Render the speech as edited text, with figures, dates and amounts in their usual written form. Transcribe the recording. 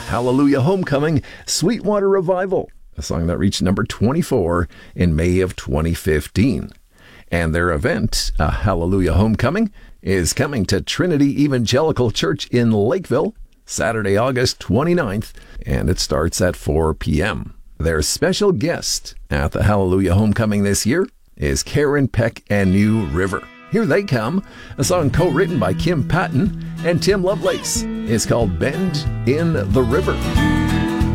Hallelujah Homecoming Sweetwater Revival, a song that reached number 24 in May of 2015. And their event, Hallelujah Homecoming, is coming to Trinity Evangelical Church in Lakeville, Saturday, August 29th, and it starts at 4 p.m. Their special guest at the Hallelujah Homecoming this year is Karen Peck and New River. Here they come, a song co-written by Kim Patton and Tim Lovelace. It's called Bend in the River.